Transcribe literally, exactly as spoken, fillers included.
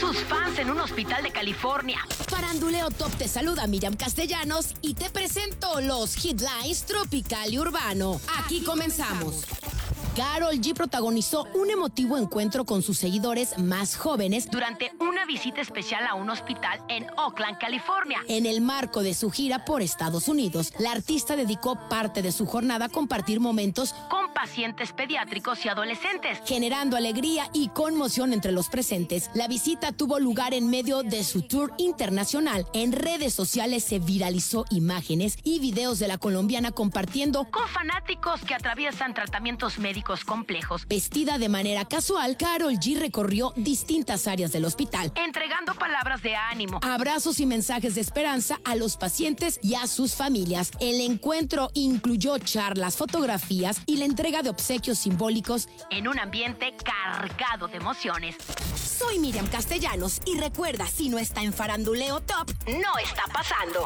sus fans en un hospital de California. Faranduleo Top te saluda Miriam Castellanos y te presento los headlines tropical y urbano. Aquí, Aquí comenzamos. comenzamos. Karol G protagonizó un emotivo encuentro con sus seguidores más jóvenes durante una visita especial a un hospital en Oakland, California. En el marco de su gira por Estados Unidos, la artista dedicó parte de su jornada a compartir momentos con pacientes pediátricos y adolescentes, generando alegría y conmoción entre los presentes. La visita tuvo lugar en medio de su tour internacional. En redes sociales se viralizó imágenes y videos de la colombiana compartiendo con fanáticos que atraviesan tratamientos médicos complejos. Vestida de manera casual, Karol G recorrió distintas áreas del hospital, entregando palabras de ánimo, abrazos y mensajes de esperanza a los pacientes y a sus familias. El encuentro incluyó charlas, fotografías y la entrega de obsequios simbólicos en un ambiente cargado de emociones. Soy Miriam Castellanos y recuerda, si no está en Faranduleo Top, no está pasando.